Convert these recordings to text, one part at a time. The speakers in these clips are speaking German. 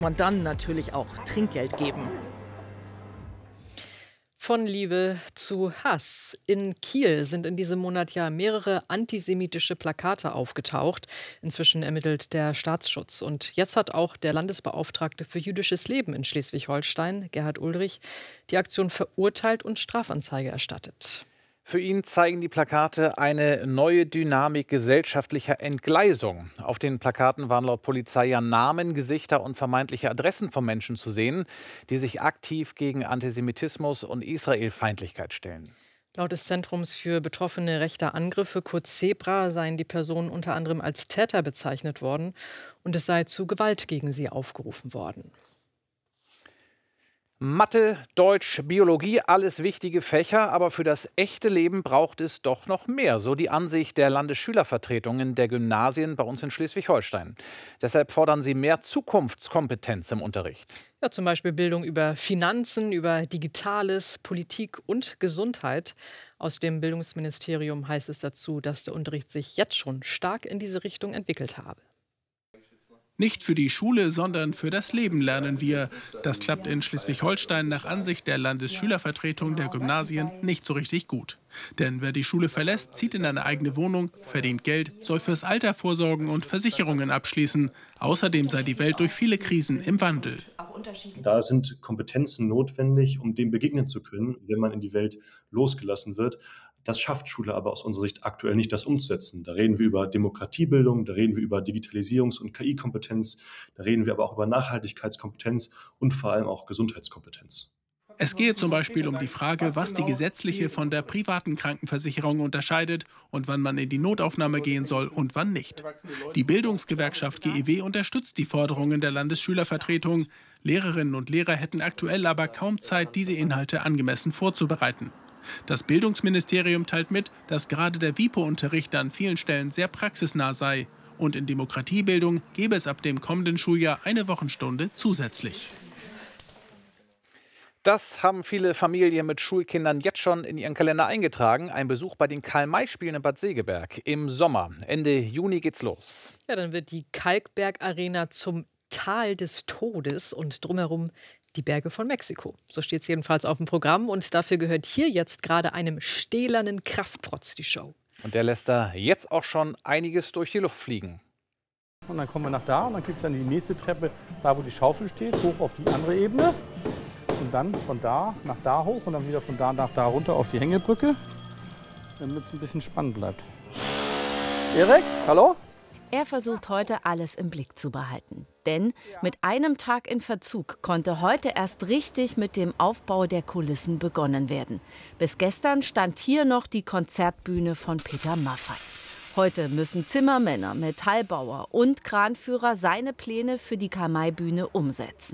Man dann natürlich auch Trinkgeld geben. Von Liebe zu Hass. In Kiel sind in diesem Monat ja mehrere antisemitische Plakate aufgetaucht. Inzwischen ermittelt der Staatsschutz. Und jetzt hat auch der Landesbeauftragte für jüdisches Leben in Schleswig-Holstein, Gerhard Ulrich, die Aktion verurteilt und Strafanzeige erstattet. Für ihn zeigen die Plakate eine neue Dynamik gesellschaftlicher Entgleisung. Auf den Plakaten waren laut Polizei ja Namen, Gesichter und vermeintliche Adressen von Menschen zu sehen, die sich aktiv gegen Antisemitismus und Israelfeindlichkeit stellen. Laut des Zentrums für betroffene rechter Angriffe, kurz Zebra, seien die Personen unter anderem als Täter bezeichnet worden und es sei zu Gewalt gegen sie aufgerufen worden. Mathe, Deutsch, Biologie, alles wichtige Fächer, aber für das echte Leben braucht es doch noch mehr. So die Ansicht der Landesschülervertretungen der Gymnasien bei uns in Schleswig-Holstein. Deshalb fordern sie mehr Zukunftskompetenz im Unterricht. Ja, zum Beispiel Bildung über Finanzen, über Digitales, Politik und Gesundheit. Aus dem Bildungsministerium heißt es dazu, dass der Unterricht sich jetzt schon stark in diese Richtung entwickelt habe. Nicht für die Schule, sondern für das Leben lernen wir. Das klappt in Schleswig-Holstein nach Ansicht der Landesschülervertretung der Gymnasien nicht so richtig gut. Denn wer die Schule verlässt, zieht in eine eigene Wohnung, verdient Geld, soll fürs Alter vorsorgen und Versicherungen abschließen. Außerdem sei die Welt durch viele Krisen im Wandel. Da sind Kompetenzen notwendig, um dem begegnen zu können, wenn man in die Welt losgelassen wird. Das schafft Schule aber aus unserer Sicht aktuell nicht, das umzusetzen. Da reden wir über Demokratiebildung, da reden wir über Digitalisierungs- und KI-Kompetenz, da reden wir aber auch über Nachhaltigkeitskompetenz und vor allem auch Gesundheitskompetenz. Es gehe zum Beispiel um die Frage, was die gesetzliche von der privaten Krankenversicherung unterscheidet und wann man in die Notaufnahme gehen soll und wann nicht. Die Bildungsgewerkschaft GEW unterstützt die Forderungen der Landesschülervertretung. Lehrerinnen und Lehrer hätten aktuell aber kaum Zeit, diese Inhalte angemessen vorzubereiten. Das Bildungsministerium teilt mit, dass gerade der WIPO-Unterricht an vielen Stellen sehr praxisnah sei. Und in Demokratiebildung gäbe es ab dem kommenden Schuljahr eine Wochenstunde zusätzlich. Das haben viele Familien mit Schulkindern jetzt schon in ihren Kalender eingetragen. Ein Besuch bei den Karl-May-Spielen in Bad Segeberg im Sommer. Ende Juni geht's los. Ja, dann wird die Kalkberg-Arena zum Tal des Todes und drumherum die Berge von Mexiko. So steht es jedenfalls auf dem Programm. Und dafür gehört hier jetzt gerade einem stählernen Kraftprotz die Show. Und der lässt da jetzt auch schon einiges durch die Luft fliegen. Und dann kommen wir nach da und dann gibt es dann die nächste Treppe, da wo die Schaufel steht, hoch auf die andere Ebene. Und dann von da nach da hoch und dann wieder von da nach da runter auf die Hängebrücke, damit es ein bisschen spannend bleibt. Erik, hallo? Er versucht heute alles im Blick zu behalten. Denn mit einem Tag in Verzug konnte heute erst richtig mit dem Aufbau der Kulissen begonnen werden. Bis gestern stand hier noch die Konzertbühne von Peter Maffay. Heute müssen Zimmermänner, Metallbauer und Kranführer seine Pläne für die Karl-May-Bühne umsetzen.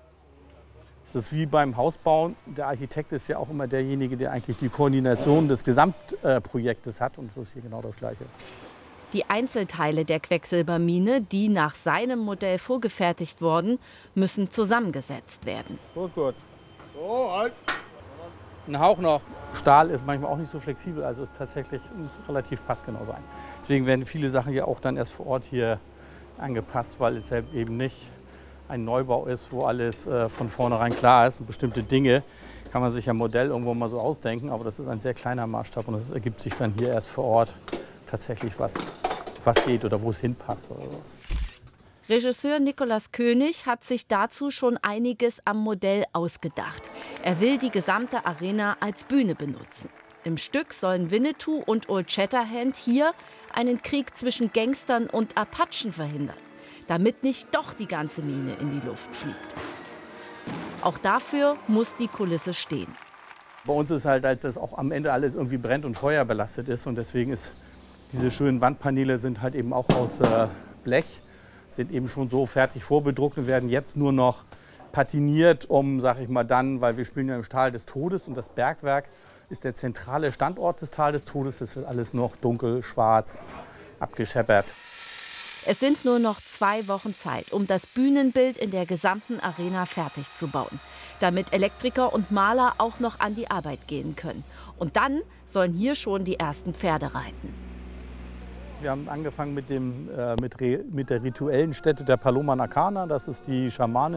Das ist wie beim Hausbauen. Der Architekt ist ja auch immer derjenige, der eigentlich die Koordination des Gesamtprojektes hat. Und das ist hier genau das Gleiche. Die Einzelteile der Quecksilbermine, die nach seinem Modell vorgefertigt wurden, müssen zusammengesetzt werden. Gut. So, halt. Ein Hauch noch. Stahl ist manchmal auch nicht so flexibel, also ist tatsächlich muss relativ passgenau sein. Deswegen werden viele Sachen ja auch dann erst vor Ort hier angepasst, weil es eben nicht ein Neubau ist, wo alles von vornherein klar ist. Und bestimmte Dinge kann man sich ja Modell irgendwo mal so ausdenken, aber das ist ein sehr kleiner Maßstab und es ergibt sich dann hier erst vor Ort tatsächlich, was geht oder wo es hinpasst oder was. Regisseur Nikolaus König hat sich dazu schon einiges am Modell ausgedacht. Er will die gesamte Arena als Bühne benutzen. Im Stück sollen Winnetou und Old Shatterhand hier einen Krieg zwischen Gangstern und Apachen verhindern, damit nicht doch die ganze Mine in die Luft fliegt. Auch dafür muss die Kulisse stehen. Bei uns ist halt, dass auch am Ende alles irgendwie brennt und feuerbelastet ist und deswegen ist diese schönen Wandpaneele sind halt eben auch aus Blech, sind eben schon so fertig vorbedruckt und werden jetzt nur noch patiniert, um, sag ich mal dann, weil wir spielen ja im Tal des Todes und das Bergwerk ist der zentrale Standort des Tal des Todes. Das ist alles noch dunkel, schwarz, abgescheppert. Es sind nur noch 2 Wochen Zeit, um das Bühnenbild in der gesamten Arena fertig zu bauen, damit Elektriker und Maler auch noch an die Arbeit gehen können. Und dann sollen hier schon die ersten Pferde reiten. Wir haben angefangen mit der rituellen Stätte der Paloma Nacana. Das ist die Schamanin